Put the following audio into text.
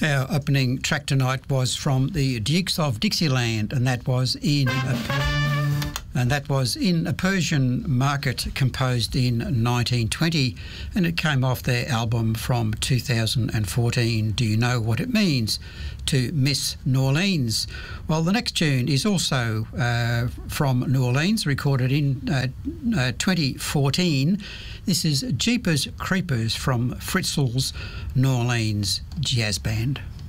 Our opening track tonight was from the Dukes of Dixieland, and that was in a Persian market composed in 1920, and it came off their album from 2014, Do You Know What It Means to Miss New Orleans. Well, the next tune is also from New Orleans, recorded in 2014. This is Jeepers Creepers from Fritzl's New Orleans Jazz Band.